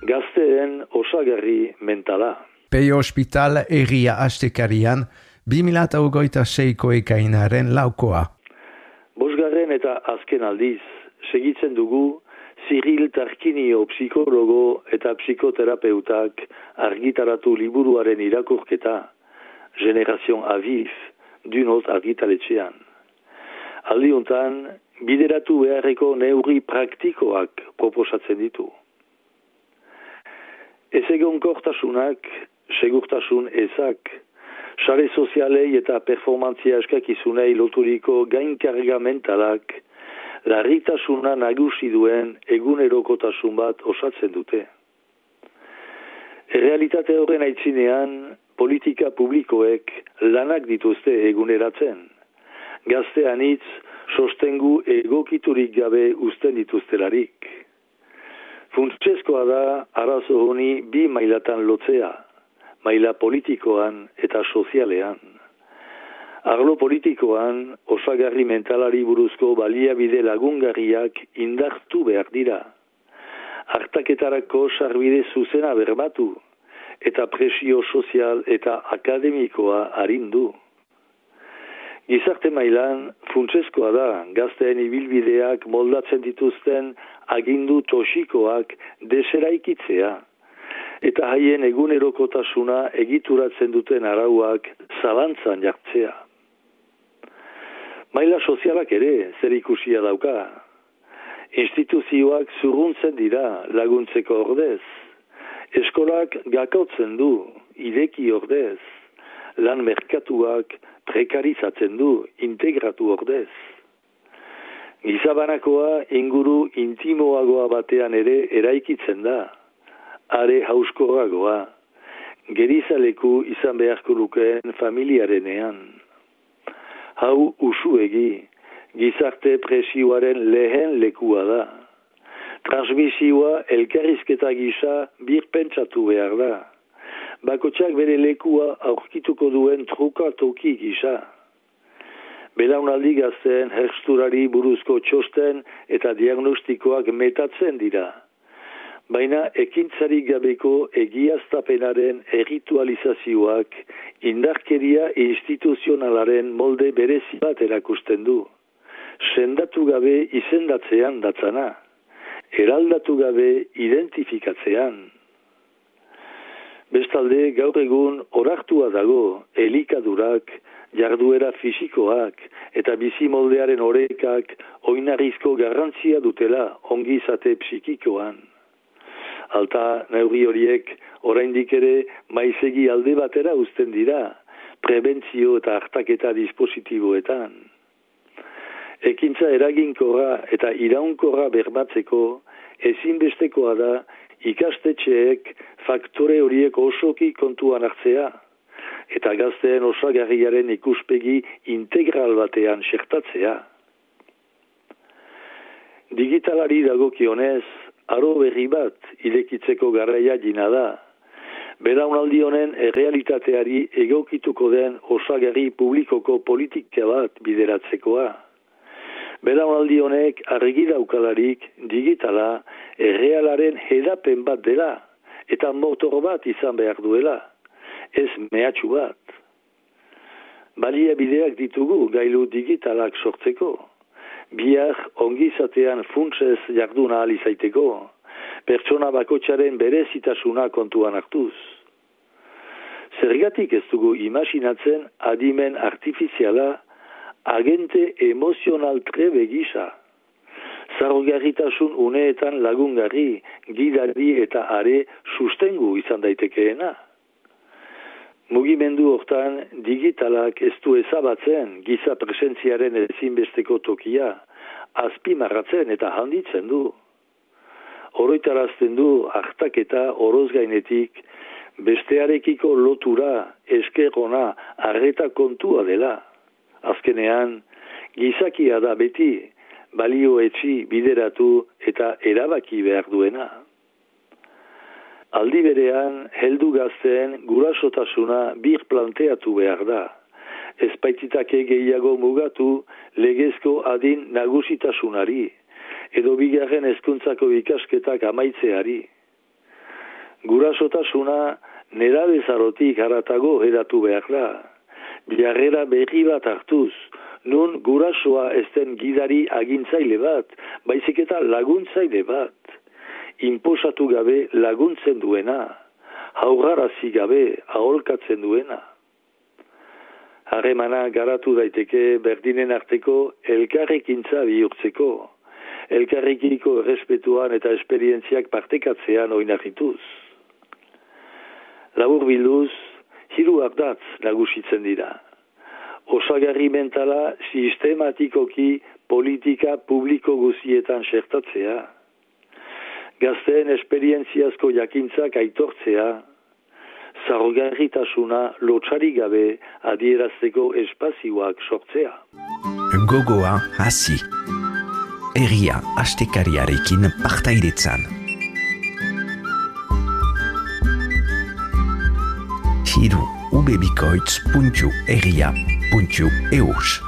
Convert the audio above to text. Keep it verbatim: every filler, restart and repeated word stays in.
gazteen osagarri mentala. Peio Hospital Herria Astekarian bi mila hogeita seiko ekainaren laukoa. Bosgarren eta azken aldiz, segitzen dugu Cyril Tarquinio psikologo eta psikoterapeutak argitaratu liburuaren irakurketa Generation Aviv dunot argitaletxean. Aldi hontan, bideratu beharreko neurri praktikoak proposatzen ditu. Ez egonkortasunak, segurtasun ezak, sare sozialei eta performantzia eskakizunei loturiko gainkarga mentalak, larritasuna nagusi duen egunerokotasun bat osatzen dute. Errealitate horren aitzinean, politika publikoek lanak dituzte eguneratzen. Gazte anitz, sostengu egokiturik gabe uzten dituztelarik. Funtsezkoa da arazo honi bi mailatan lotzea, maila politikoan eta sozialean. Arlo politikoan, osagarri mentalari buruzko baliabide lagungarriak indartu behar dira. Hartaketarako sarbide zuzena berbatu, eta presio sozial eta akademikoa arindu. Gizarte mailan, funtsezkoa da, gazteen ibilbideak moldatzen dituzten agindu toxikoak deseraikitzea, eta haien egunerokotasuna egituratzen duten arauak zalantzan jartzea. Maila sozialak ere zer ikusia dauka. Instituzioak zurruntzen dira laguntzeko ordez. Eskolak gakautzen du, ideki ordez. Lan merkatuak prekarizatzen du, integratu ordez. Gizabanakoa inguru intimoagoa batean ere eraikitzen da. Are hauskorragoa. Gerizaleku izan beharko lukeen familiarenean. Hau usuegi, gizarte presioaren lehen lekua da. Transmisioa elkarrizketa gisa birpentsatu behar da. Bakotxak bere lekua aurkituko duen truka toki gisa. Belaunaldi gazten hersturari buruzko txosten eta diagnostikoak metatzen dira. Baina ekintzarik gabeko egiaztapenaren erritualizazioak indarkeria instituzionalaren molde berezi bat erakusten du. Sendatu gabe izendatzean datzana, eraldatu gabe identifikatzean. Bestalde, gaur egun orartua dago elikadurak, jarduera fisikoak eta bizimoldearen orekak oinarrizko garrantzia dutela ongizate psikikoan. Alta neurri horiek oraindik ere maizegi alde batera uzten dira, prebentzio eta hartaketa dispositiboetan. Ekintza eraginkorra eta iraunkorra bermatzeko ezinbestekoa da ikastetxeek faktore horiek osoki kontuan hartzea, eta gazteen osagarriaren ikuspegi integral batean xertatzea. Digitalari dagokionez, aro berri bat irekitzeko garraia jina da. Belaunaldi honen errealitateari egokituko den osagarri publikoko politika bat bideratzekoa. Belaunaldi honek argi daukalarik digitala errealaren hedapen bat dela eta motor bat izan behar duela, ez mehatxu bat. Baliabideak ditugu gailu digitalak sortzeko. Bihar ongizatean funtsez jarduna ahal izaiteko, pertsona bakotxaren berezitasuna kontuan hartuz. Zergatik ez dugu imaginatzen adimen artifiziala agente emozional trebe gisa. Zarrogarritasun uneetan lagungarri, gidari eta are sustengu izan daitekeena. Mugimendu hortan digitalak ez du ezabatzen giza presentziaren ezinbesteko tokia, azpimarratzen eta handitzen du. Oroitarazten du hartaketa oroz gainetik, bestearekiko lotura, eskerrona, arreta kontua dela. Azkenean, gizakia da beti, balio etxi bideratu eta erabaki behar duena. Aldi berean, heldu gazteen gurasotasuna bir planteatu behar da. Ezpaititake gehiago mugatu legezko adin nagusitasunari, edo bigarren hezkuntzako ikasketak amaitzeari. Gurasotasuna nerabezarotik haratago hedatu behar da. Jarrera berri bat hartuz, nun gurasoa ez den gidari agintzaile bat, baizik eta laguntzaile bat. Inposatu gabe laguntzen duena, haugarazi gabe aholkatzen duena. Harremana garatu daiteke berdinen arteko elkarrekintza bihurtzeko, elkarrekiko errespetuan eta esperientziak partekatzean oinarrituz. Labur bilduz, hiru ardatz nagusitzen dira. Osagarri mentala sistematikoki politika publiko guztietan sertatzea, gazteen esperientziazko jakintzak aitortzea, zaurgarritasuna lotxari gabe adierazteko espazioak sortzea. Gogoa hasi. Egia astekariarekin partaidetzan. Hiru ubebikoitz puntu egia puntu eus